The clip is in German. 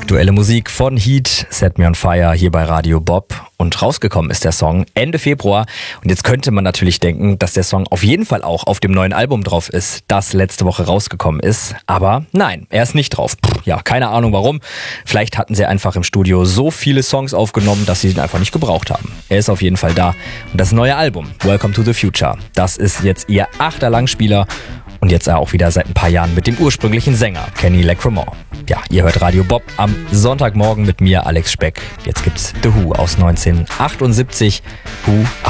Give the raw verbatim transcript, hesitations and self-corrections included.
Aktuelle Musik von Heat, Set Me On Fire hier bei Radio Bob. Und rausgekommen ist der Song Ende Februar. Und jetzt könnte man natürlich denken, dass der Song auf jeden Fall auch auf dem neuen Album drauf ist, das letzte Woche rausgekommen ist. Aber nein, er ist nicht drauf. Puh, ja, keine Ahnung warum. Vielleicht hatten sie einfach im Studio so viele Songs aufgenommen, dass sie ihn einfach nicht gebraucht haben. Er ist auf jeden Fall da. Und das neue Album, Welcome to the Future, das ist jetzt ihr achter Langspieler. Und jetzt auch wieder seit ein paar Jahren mit dem ursprünglichen Sänger, Kenny Leckremont. Ja, ihr hört Radio Bob am Sonntagmorgen mit mir, Alex Speck. Jetzt gibt's The Who aus neunzehnhundertachtundsiebzig. Who